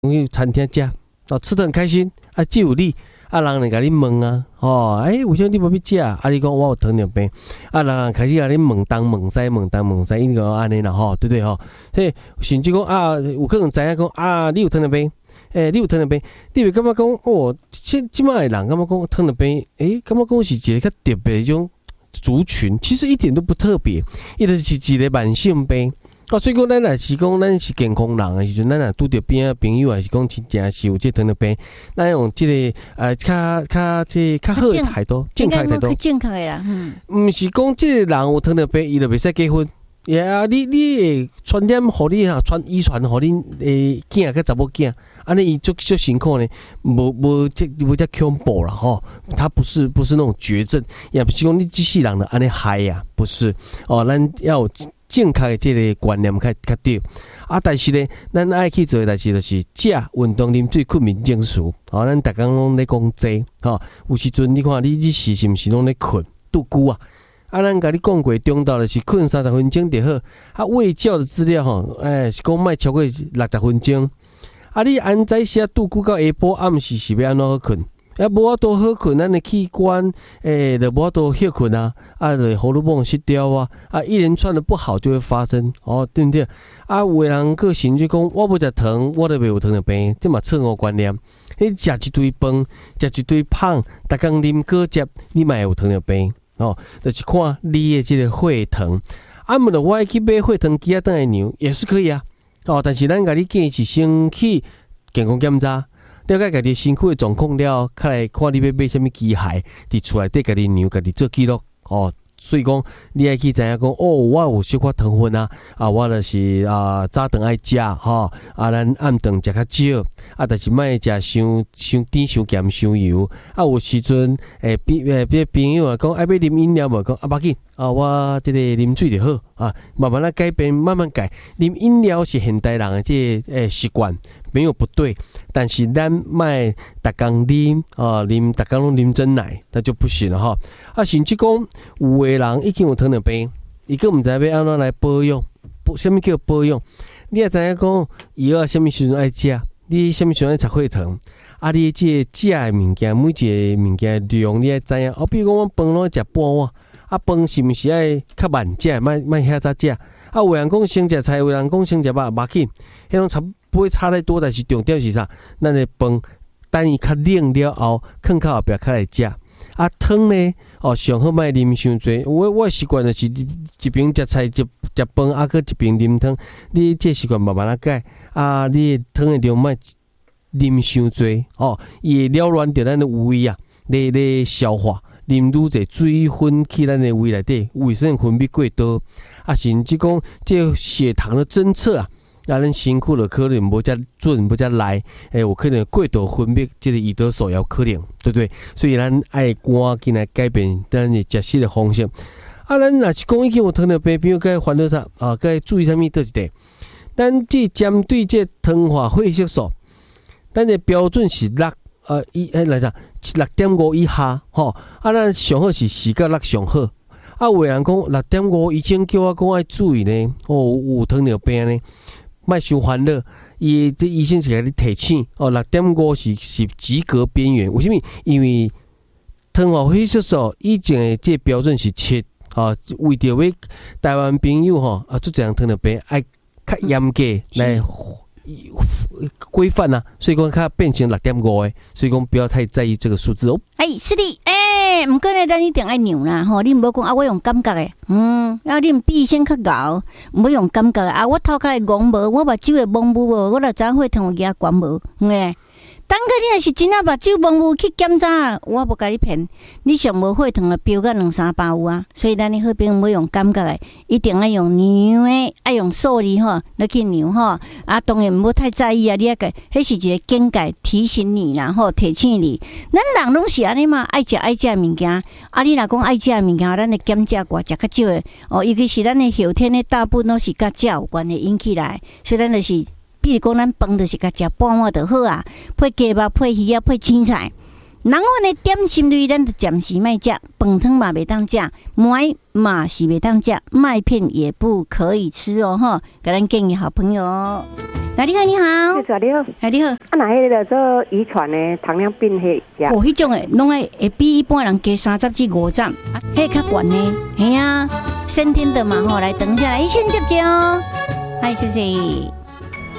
去餐厅食，吃得很开心啊，只有你人甲你问啊，为什么你无要食啊？你讲我有糖尿病，人开始甲你问东问西，因个安尼啦对不对所以甚至讲有可能知影讲你有糖尿病，你有糖尿病，你会感觉讲即摆的人感觉讲糖尿病，感觉讲是一个较特别的种族群，其实一点都不特别，伊就是一个慢性病。所以讲，咱若是讲咱是健康人的时阵，咱若拄着边仔朋友，还是讲真正是有这糖尿病，咱用这个较好的态度，健康的态度， 健康的啦， 毋是讲这个人有糖尿病，伊就袂使结婚。你会传染互你遗传互恁诶囝甲查某囝，安尼伊足辛苦呢，无这恐怖啦他不是那种绝症，也不是讲你这世人的安尼害呀，不是咱要有正确的这个观念较对但是呢，咱爱去做的代志就是食、运动、啉水、困眠、情绪咱逐工拢咧讲这有时阵你看你是毋是拢咧困拄久啊？咱甲你讲过，中昼就是困30分钟就好。卫教的资料是讲莫超过60分钟。你安在时拄久到下晡暗时是要安怎好困？无法度好困，咱的器官就无法度休困就荷尔蒙失调一连串的不好就会发生对不对？有的人个甚至讲我要食糖，我就袂有糖尿病，这嘛错误观念。你食一堆饭，食一堆胖，逐工啉果汁，你嘛会有糖尿病。就是看你的这个血糖，毋就我去买血糖机等来量也是可以但是咱甲你建议是先去健康检查，了解家己身躯的状况了，再来看你要买什么机械，伫厝内底家己量，家己做记录所以讲，你爱去知影讲我有小可糖分我就是早顿爱食咱暗顿食较少但是莫食伤甜、伤咸、伤油有时阵朋友讲爱要啉饮料无讲无要紧我这个啉水就好慢慢改变，慢慢改。啉饮料是现代人的这习惯，没有不对，但是咱莫逐工啉逐工拢啉真奶，那就不行了甚至讲有的人已经有糖尿病，伊个毋知要安怎来保养，什么叫保养？你也知影讲以后什么时阵爱食，你什么时阵爱吃血糖你这食的物件，每一个物件量你爱知影比如讲我饭拢食半碗饭是毋是爱较慢食，莫遐早食有人讲先食菜，有人讲先食肉，无要紧，迄种差不会差太多，但是重点是啥？咱的饭等伊较冷了后，放较后壁较来食汤呢上好莫啉伤多。我的习惯就是一边食菜一饭搁一边啉汤，你这习惯慢慢改你的汤的量莫啉伤多伊会扰乱着咱的胃咧消化。啉愈侪水分去咱的胃内底，胃酸分泌过多甚至讲这血糖的侦测咱身躯就可能无遮准，无遮来有可能过度分泌这个胰岛素，有可能，对不对？所以咱爱赶紧来改变咱的食食的方式咱若是讲已经有糖尿病，朋友该烦恼啥该注意啥物？倒一点，咱这针对这糖化血色素，咱的标准是6来讲6.5以下咱上好是4到6上好有人讲6.5，医生叫我讲爱注意呢有糖尿病呢，莫伤烦恼。伊这医生是给你提醒6.5是及格边缘。为什么？因为糖化血色素以前的这标准是7为着要台湾朋友做这样糖尿病爱较严格来规范所以讲它变成6.5的，所以讲不要太在意这个数字是的毋过呢，咱一定爱量啦你毋好讲我用感觉的你比医生较高，毋好用感觉的我头壳会戆无，我目睭会蒙无我就知影血糖有举悬无等下你若是真目睭蒙无去检查，我无甲你骗，你上无血糖标到200-300有所以咱的好朋友要用感觉的，一定要用量的，爱用数字来去量当然毋好太在意你迄是一个警戒提醒你啦提醒你，咱人拢是安尼嘛，爱食物件你若讲爱食物件，咱的检查过食较少的尤其是咱的后天的大部分都是甲食有关的引起来，所以咱就是比如讲咱饭就是甲食半碗就好配鸡肉、配鱼配青菜人阮的点心类，咱就暂时莫食，饭汤嘛袂当食，糜嘛是袂当食，麦片也不可以吃哦，哈！给咱建议好朋友。来，你好，你好， 你好， 哎，你好。 那迄个做遗传的糖尿病迄只， 迄种的拢会比一般人加30至50，迄较悬呢。嘿啊，先天的嘛吼，来等一下，来先接哦，嗨，谢谢。